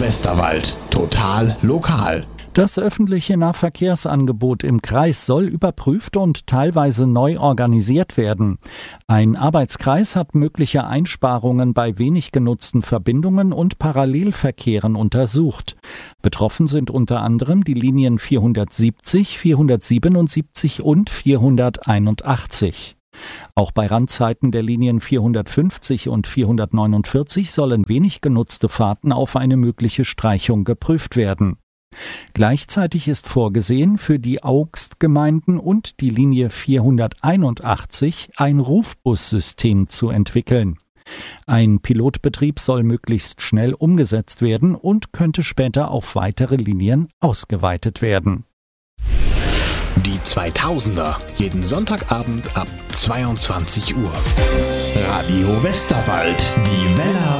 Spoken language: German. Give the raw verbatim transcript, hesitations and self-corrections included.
Westerwald. Total lokal. Das öffentliche Nahverkehrsangebot im Kreis soll überprüft und teilweise neu organisiert werden. Ein Arbeitskreis hat mögliche Einsparungen bei wenig genutzten Verbindungen und Parallelverkehren untersucht. Betroffen sind unter anderem die Linien vierhundertsiebzig, vierhundertsiebenundsiebzig und vierhunderteinundachtzig. Auch bei Randzeiten der Linien vierhundertfünfzig und vierhundertneunundvierzig sollen wenig genutzte Fahrten auf eine mögliche Streichung geprüft werden. Gleichzeitig ist vorgesehen, für die Augstgemeinden und die Linie vierhunderteinundachtzig ein Rufbussystem zu entwickeln. Ein Pilotbetrieb soll möglichst schnell umgesetzt werden und könnte später auf weitere Linien ausgeweitet werden. Die zweitausender, jeden Sonntagabend ab zweiundzwanzig Uhr. Radio Westerwald, die Weller